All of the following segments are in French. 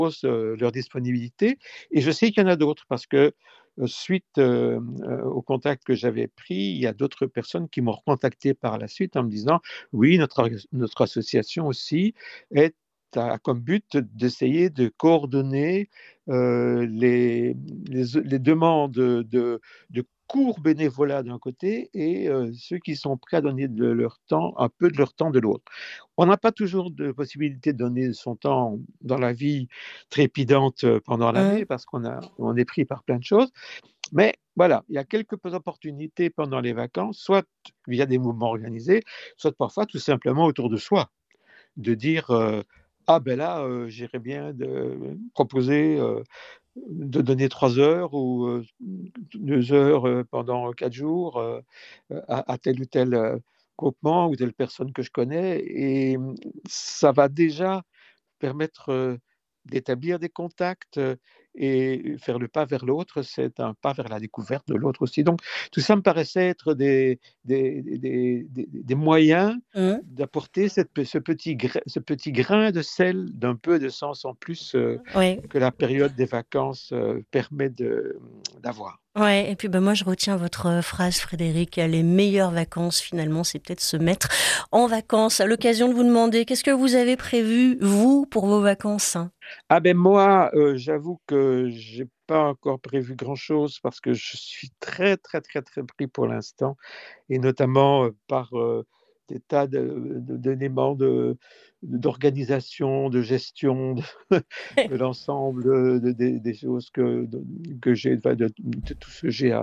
leur disponibilité. Et je sais qu'il y en a d'autres parce que suite au contact que j'avais pris, il y a d'autres personnes qui m'ont recontacté par la suite en me disant, oui, notre association aussi a comme but d'essayer de coordonner les demandes de cours bénévolat d'un côté et ceux qui sont prêts à donner de leur temps, un peu de leur temps de l'autre. On n'a pas toujours de possibilité de donner son temps dans la vie trépidante pendant Mmh. l'année parce on est pris par plein de choses. Mais voilà, il y a quelques opportunités pendant les vacances, soit via des mouvements organisés, soit parfois tout simplement autour de soi, de dire ah ben là, j'irais bien proposer de donner 3 heures ou 2 heures pendant 4 jours à tel ou tel groupement ou telle personne que je connais. Et ça va déjà permettre d'établir des contacts et faire le pas vers l'autre, c'est un pas vers la découverte de l'autre aussi. Donc, tout ça me paraissait être des moyens Mmh. d'apporter ce petit grain de sel, d'un peu de sens en plus Ouais. que la période des vacances permet d'avoir. Ouais, et puis moi je retiens votre phrase, Frédéric, les meilleures vacances finalement, c'est peut-être se mettre en vacances. À l'occasion de vous demander, qu'est-ce que vous avez prévu, vous, pour vos vacances? Ah ben moi, j'avoue que j'ai pas encore prévu grand-chose parce que je suis très, très, très, très pris pour l'instant et notamment par des tas d'éléments d'organisation, de gestion de l'ensemble des choses que j'ai, enfin, de tout ce que j'ai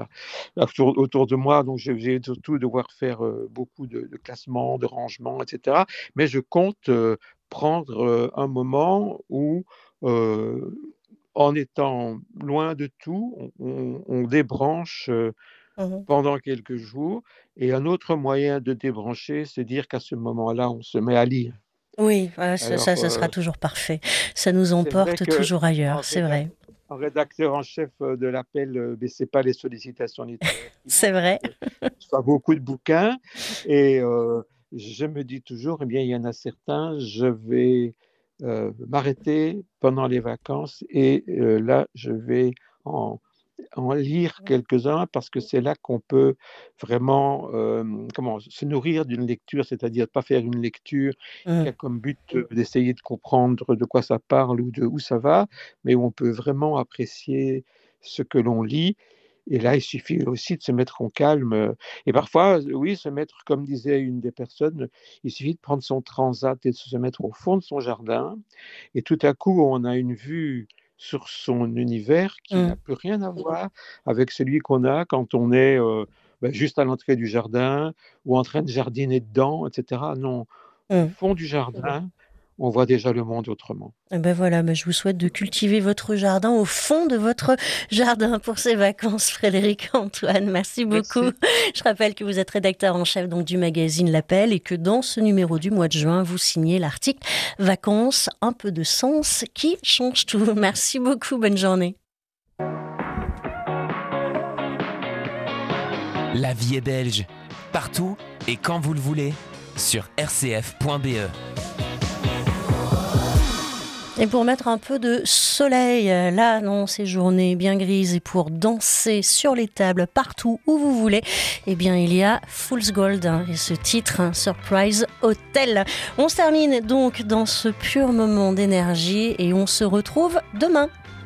autour de moi. Donc j'ai surtout devoir faire beaucoup de classements, de rangements, etc. Mais je compte prendre un moment où, euh, en étant loin de tout, on débranche Mmh. pendant quelques jours. Et un autre moyen de débrancher, c'est dire qu'à ce moment-là, on se met à lire. Oui, voilà, Alors, ça sera toujours parfait. Ça nous c'est vrai emporte que toujours en, ailleurs, c'est rédac- vrai. en rédacteur en chef de l'appel, mais c'est pas les sollicitations littéraires qui C'est manquent, c'est vrai. que je reçois beaucoup de bouquins et je me dis toujours, eh bien, il y en a certains, je vais m'arrêter pendant les vacances et là, je vais en, en lire quelques-uns parce que c'est là qu'on peut vraiment se nourrir d'une lecture, c'est-à-dire pas faire une lecture qui Mmh. a comme but d'essayer de comprendre de quoi ça parle ou de où ça va, mais où on peut vraiment apprécier ce que l'on lit. Et là, il suffit aussi de se mettre en calme. Et parfois, oui, se mettre, comme disait une des personnes, il suffit de prendre son transat et de se mettre au fond de son jardin. Et tout à coup, on a une vue sur son univers qui n'a Mmh. plus rien à voir avec celui qu'on a quand on est juste à l'entrée du jardin ou en train de jardiner dedans, etc. Non, au Mmh. fond du jardin, on voit déjà le monde autrement. Et voilà, je vous souhaite de cultiver votre jardin au fond de votre jardin pour ces vacances, Frédéric Antoine. Merci beaucoup. Merci. Je rappelle que vous êtes rédacteur en chef donc du magazine L'Appel et que dans ce numéro du mois de juin, vous signez l'article Vacances, un peu de sens qui change tout. Merci beaucoup. Bonne journée. La vie est belge, partout et quand vous le voulez, sur rcf.be. Et pour mettre un peu de soleil, là, dans ces journées bien grises, et pour danser sur les tables partout où vous voulez, eh bien, il y a Fool's Gold et ce titre, Surprise Hotel. On se termine donc dans ce pur moment d'énergie et on se retrouve demain.